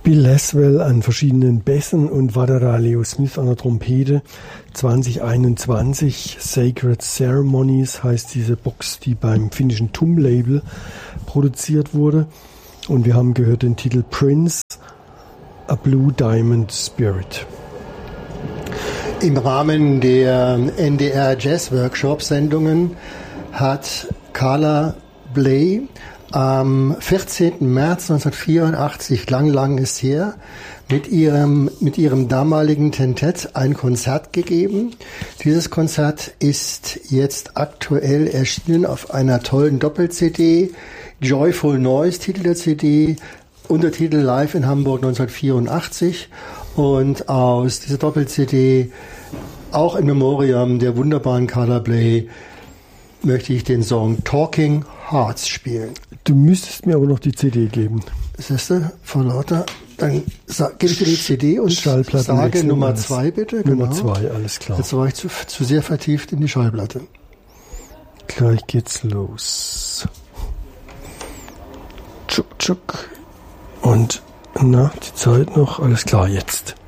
Bill Laswell an verschiedenen Bässen und Wadada Leo Smith an der Trompete. 2021 Sacred Ceremonies heißt diese Box, die beim finnischen TUM-Label produziert wurde. Und wir haben gehört den Titel Prince, A Blue Diamond Spirit. Im Rahmen der NDR Jazz Workshop Sendungen hat Carla Bley am 14. März 1984, lang ist her, mit ihrem damaligen Tentett ein Konzert gegeben. Dieses Konzert ist jetzt aktuell erschienen auf einer tollen Doppel-CD. Joyful Noise, Titel der CD, Untertitel Live in Hamburg 1984. Und aus dieser Doppel-CD, auch in Memoriam der wunderbaren Carla Bley, möchte ich den Song Talking Hearts spielen. Du müsstest mir aber noch die CD geben. Siehst du, Frau Lauter, dann gebe ich dir die CD und sage Nummer 2 bitte. Nummer 2, alles klar. Jetzt war ich zu sehr vertieft in die Schallplatte. Gleich geht's los. Tschuk, tschuk. Und die Zeit noch, alles klar, jetzt.